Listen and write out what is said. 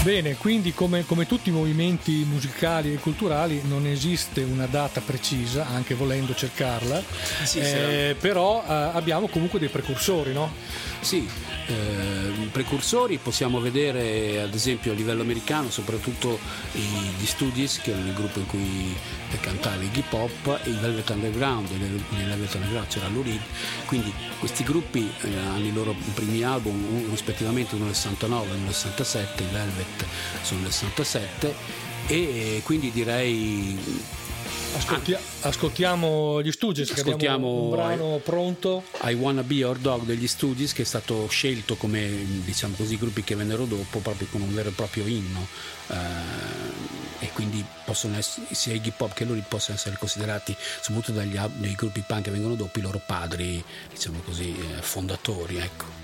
Bene, quindi come tutti i movimenti musicali e culturali non esiste una data precisa, anche volendo cercarla, però abbiamo comunque dei precursori, no? Sì, precursori possiamo vedere ad esempio a livello americano, soprattutto gli Stooges, che erano il gruppo in cui cantava Iggy Pop, e i Velvet Underground. Nel Velvet Underground c'era Lou Reed, quindi questi gruppi hanno i loro primi album rispettivamente uno nel 69 e uno nel 67, i Velvet sono nel 67, e quindi direi ascoltiamo gli Stooges, che abbiamo un brano pronto, I Wanna Be Your Dog degli Stooges, che è stato scelto come, diciamo così, gruppi che vennero dopo proprio con un vero e proprio inno, e quindi possono essere, sia Iggy Pop che loro possono essere considerati, soprattutto dai gruppi punk che vengono dopo, i loro padri, diciamo così, fondatori, ecco.